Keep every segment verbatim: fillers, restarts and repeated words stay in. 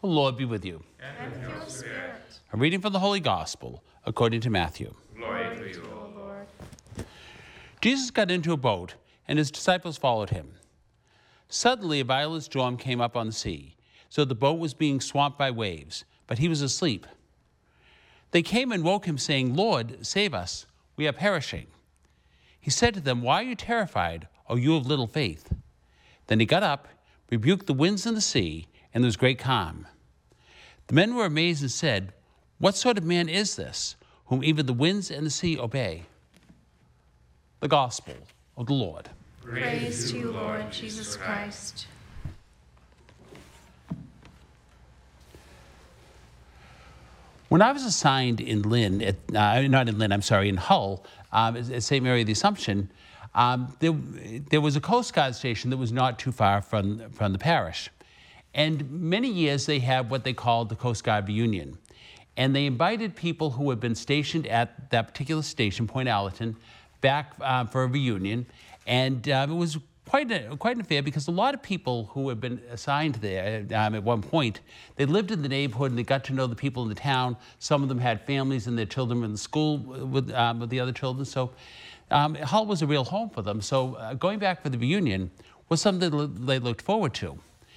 The Lord be with you. And with your spirit. A reading from the Holy Gospel according to Matthew. Glory to you, O Lord. Jesus got into a boat, and his disciples followed him. Suddenly a violent storm came up on the sea, so the boat was being swamped by waves, but he was asleep. They came and woke him, saying, "Lord, save us, we are perishing." He said to them, "Why are you terrified, O you of little faith?" Then he got up, rebuked the winds and the sea, and there was great calm. The men were amazed and said, "What sort of man is this, whom even the winds and the sea obey?" The Gospel of the Lord. Praise to you, Lord Jesus Christ. When I was assigned in Lynn, at, uh, not in Lynn, I'm sorry, in Hull, um, at Saint Mary of the Assumption, um, there, there was a Coast Guard station that was not too far from, from the parish. And many years they had what they called the Coast Guard reunion. And they invited people who had been stationed at that particular station, Point Allerton, back uh, for a reunion. And uh, it was quite, a, quite an affair because a lot of people who had been assigned there um, at one point, they lived in the neighborhood and they got to know the people in the town. Some of them had families and their children were in the school with, um, with the other children. So um, Hull was a real home for them. So uh, going back for the reunion was something they looked forward to.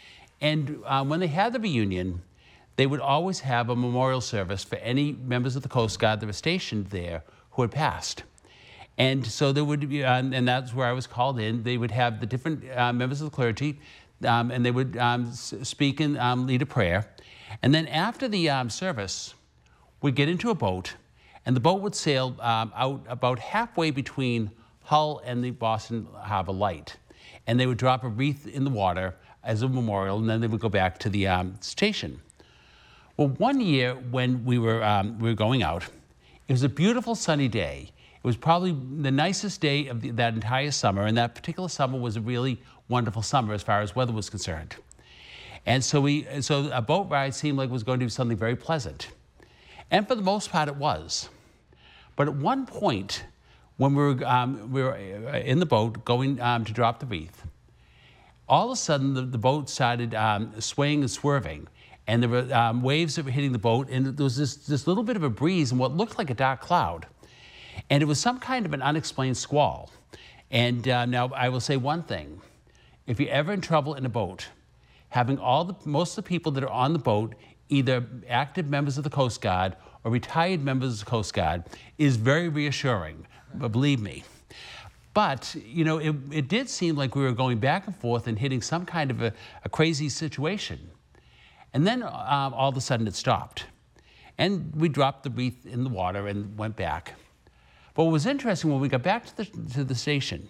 And uh, when they had the reunion, they would always have a memorial service for any members of the Coast Guard that were stationed there who had passed. And so there would be, uh, and that's where I was called in, they would have the different uh, members of the clergy, um, and they would um, speak and um, lead a prayer. And then after the um, service, we'd get into a boat, and the boat would sail um, out about halfway between Hull and the Boston Harbor Light. And they would drop a wreath in the water as a memorial, and then they would go back to the um, station. Well, one year when we were, um, we were going out, it was a beautiful sunny day. It was probably the nicest day of the, that entire summer, and that particular summer was a really wonderful summer as far as weather was concerned. And so, we, so a boat ride seemed like it was going to be something very pleasant. And for the most part, it was. But at one point, when we were, um, we were in the boat going um, to drop the wreath, all of a sudden, the, the boat started um, swaying and swerving, and there were um, waves that were hitting the boat, and there was this, this little bit of a breeze and what looked like a dark cloud. And it was some kind of an unexplained squall. And uh, now I will say one thing. If you're ever in trouble in a boat, having all the, most of the people that are on the boat, either active members of the Coast Guard or retired members of the Coast Guard, is very reassuring, but believe me. But, you know, it, it did seem like we were going back and forth and hitting some kind of a, a crazy situation. And then um, all of a sudden it stopped. And we dropped the wreath in the water and went back. But what was interesting, when we got back to the, to the station,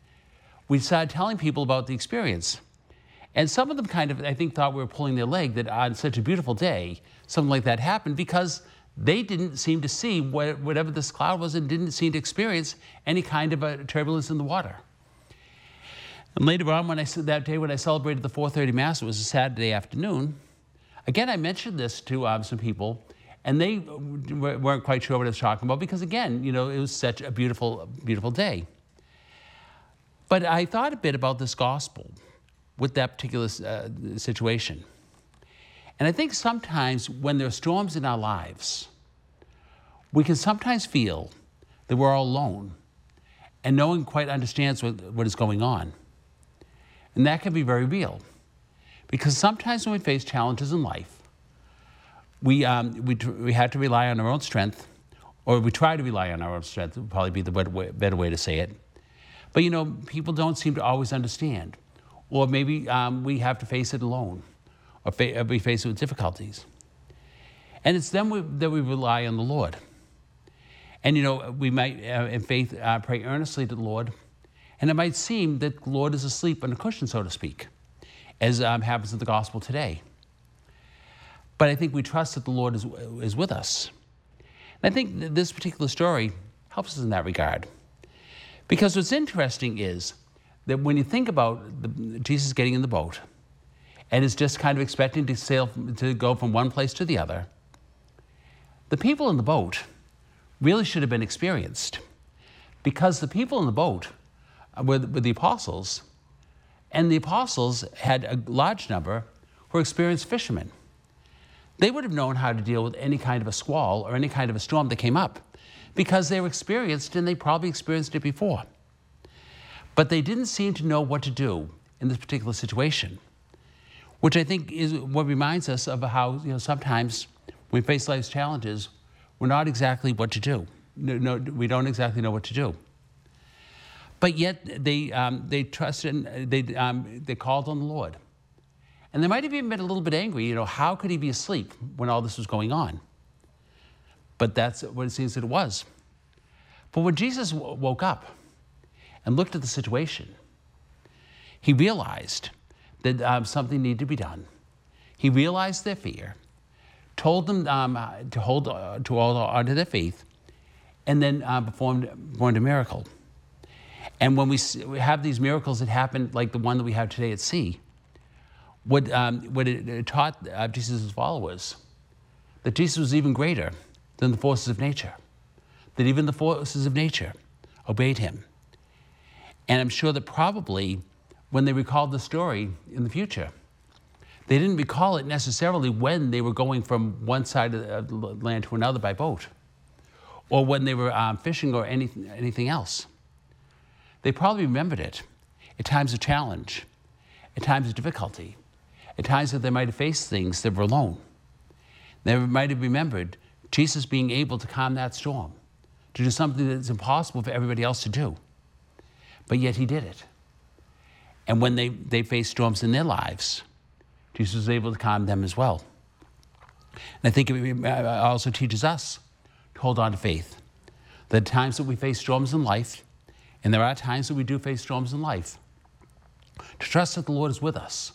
we started telling people about the experience. And some of them kind of, I think, thought we were pulling their leg that on such a beautiful day, something like that happened, because they didn't seem to see what, whatever this cloud was and didn't seem to experience any kind of a turbulence in the water. And later on, when I said that day when I celebrated the four thirty Mass, it was a Saturday afternoon, again, I mentioned this to um, some people, and they weren't quite sure what I was talking about because, again, you know, it was such a beautiful, beautiful day. But I thought a bit about this gospel with that particular uh, situation. And I think sometimes when there are storms in our lives, we can sometimes feel that we're all alone and no one quite understands what, what is going on. And that can be very real. Because sometimes when we face challenges in life, we, um, we, we have to rely on our own strength, or we try to rely on our own strength, would probably be the better way, better way to say it. But, you know, people don't seem to always understand. Or maybe um, we have to face it alone, or, fa- or we face it with difficulties. And it's then we, that we rely on the Lord. And, you know, we might, uh, in faith, uh, pray earnestly to the Lord, and it might seem that the Lord is asleep on a cushion, so to speak, as um, happens in the gospel today. But I think we trust that the Lord is, is with us. And I think that this particular story helps us in that regard. Because what's interesting is that when you think about the, Jesus getting in the boat and is just kind of expecting to sail, to go from one place to the other, the people in the boat really should have been experienced, because the people in the boat were, were the apostles, and the apostles had a large number who were experienced fishermen. They would have known how to deal with any kind of a squall or any kind of a storm that came up because they were experienced and they probably experienced it before. But they didn't seem to know what to do in this particular situation, which I think is what reminds us of how, you know, sometimes when we face life's challenges, we're not exactly what to do. No, no, we don't exactly know what to do. But yet they, um, they trusted, they, um, they called on the Lord. And they might have even been a little bit angry, you know, how could he be asleep when all this was going on? But that's what it seems that it was. But when Jesus w- woke up and looked at the situation, he realized that um, something needed to be done. He realized their fear, told them um, to hold uh, to hold on to their faith, and then uh, performed, performed a miracle. And when we, see, we have these miracles that happen, like the one that we have today at sea, what, um, what it, it taught uh, Jesus' followers, that Jesus was even greater than the forces of nature, that even the forces of nature obeyed him. And I'm sure that probably when they recalled the story in the future, they didn't recall it necessarily when they were going from one side of the land to another by boat, or when they were um, fishing or any, anything else. They probably remembered it at times of challenge, at times of difficulty, at times that they might have faced things that were alone. They might have remembered Jesus being able to calm that storm, to do something that's impossible for everybody else to do. But yet he did it. And when they, they faced storms in their lives, Jesus was able to calm them as well. And I think it also teaches us to hold on to faith. There are times that we face storms in life, and there are times that we do face storms in life, to trust that the Lord is with us.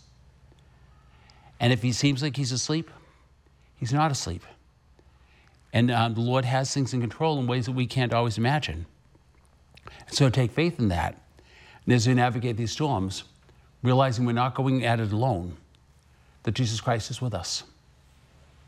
And if he seems like he's asleep, he's not asleep. And um, the Lord has things in control in ways that we can't always imagine. And so take faith in that. And as we navigate these storms, realizing we're not going at it alone, that Jesus Christ is with us.